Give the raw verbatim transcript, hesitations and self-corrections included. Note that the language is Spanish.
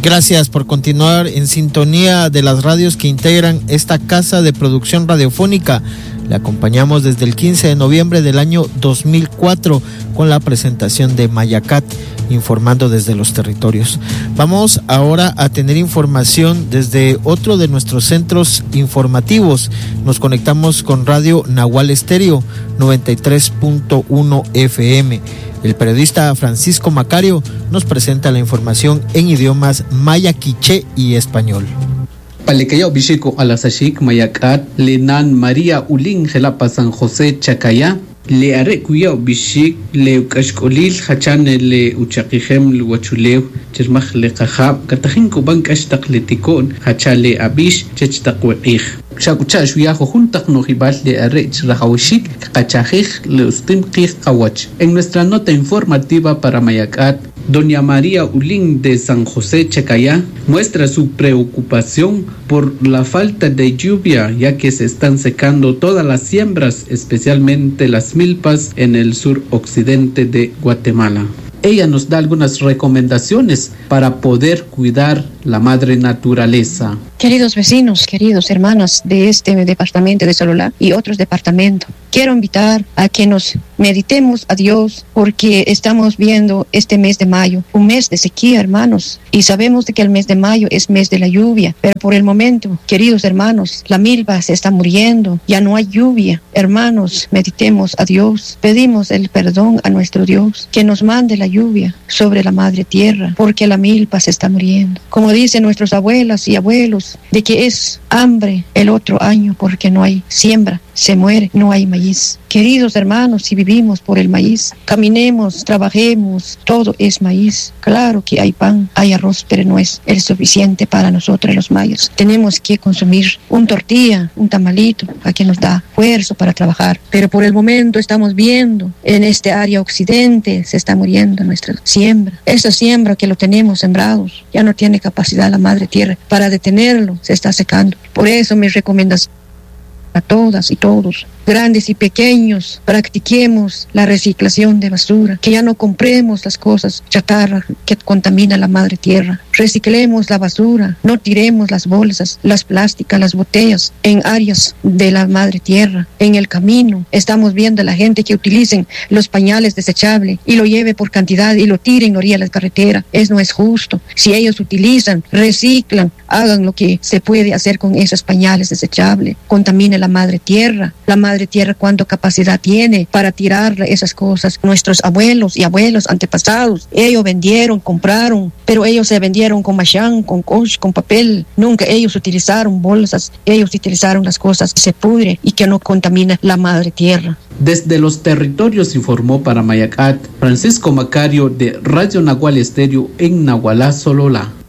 Gracias por continuar en sintonía de las radios que integran esta casa de producción radiofónica. Le acompañamos desde el quince de noviembre del año dos mil cuatro con la presentación de Mayacat, informando desde los territorios. Vamos ahora a tener información desde otro de nuestros centros informativos. Nos conectamos con Radio Nahual Estéreo noventa y tres punto uno F M. El periodista Francisco Macario nos presenta la información en idiomas maya, quiché y español. Palecaya Obishiko Alasashik Mayakat, Lenan María Ulin Gelapa San José Chacaya, Le Arecuya Obishik, Le Ukashkolil Hachane Le Uchakijem Luachuleu, Chermach Le Kajab, Katajinko Bank Ashtak Letikon, Hachale Abish, Chechtakwich. Shakucha Shuyajo Juntak Nojibal Le Arech Rahawishik, Kachajij Le Ustim Kij Kawach. En nuestra nota informativa para Mayakat, Doña María Ulín de San José Chacaya muestra su preocupación por la falta de lluvia, ya que se están secando todas las siembras, especialmente las milpas en el sur occidente de Guatemala. Ella nos da algunas recomendaciones para poder cuidar la madre naturaleza. Queridos vecinos, queridos hermanos de este departamento de Sololá y otros departamentos, quiero invitar a que nos meditemos a Dios, porque estamos viendo este mes de mayo, un mes de sequía, hermanos, y sabemos de que el mes de mayo es mes de la lluvia, pero por el momento, queridos hermanos, la milpa se está muriendo, ya no hay lluvia. Hermanos, meditemos a Dios, pedimos el perdón a nuestro Dios, que nos mande la lluvia sobre la madre tierra, porque la milpa se está muriendo. Como dicen nuestros abuelas y abuelos, de que es hambre el otro año porque no hay siembra, se muere, no hay maíz. Queridos hermanos, si vivimos por el maíz, caminemos, trabajemos, todo es maíz. Claro que hay pan, hay arroz, pero no es el suficiente para nosotros los mayos. Tenemos que consumir un tortilla, un tamalito, a que nos da fuerza para trabajar. Pero por el momento estamos viendo en este área occidente se está muriendo nuestra siembra. Esa siembra que lo tenemos sembrados, ya no tiene capacidad la madre tierra para detenerlo, se está secando. Por eso mi recomendación a todas y todos, grandes y pequeños, practiquemos la reciclación de basura, que ya no compremos las cosas chatarra que contaminan la madre tierra. Reciclemos la basura, no tiremos las bolsas, las plásticas, las botellas en áreas de la madre tierra. En el camino estamos viendo a la gente que utilicen los pañales desechables y lo lleve por cantidad y lo tiren en la orilla de la carretera. Eso no es justo. Si ellos utilizan, reciclan, hagan lo que se puede hacer con esos pañales desechables. Contamine la madre tierra. La madre tierra, ¿cuánta capacidad tiene para tirar esas cosas? Nuestros abuelos y abuelos antepasados, ellos vendieron, compraron, pero ellos se vendieron con machán, con coche, con papel. Nunca ellos utilizaron bolsas, ellos utilizaron las cosas que se pudren y que no contamina la madre tierra. Desde los territorios informó para Mayacat Francisco Macario de Radio Nahual Estéreo en Nahualá, Sololá.